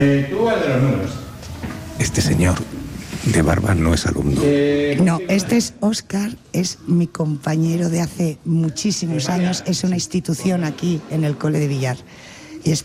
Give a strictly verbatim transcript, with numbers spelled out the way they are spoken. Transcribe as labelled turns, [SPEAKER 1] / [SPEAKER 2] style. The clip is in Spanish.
[SPEAKER 1] Eh, tú el de los números.
[SPEAKER 2] Este señor de barba no es alumno.
[SPEAKER 1] Eh,
[SPEAKER 3] No, este es Óscar, es mi compañero de hace muchísimos años, es una institución aquí en el Cole de Villar.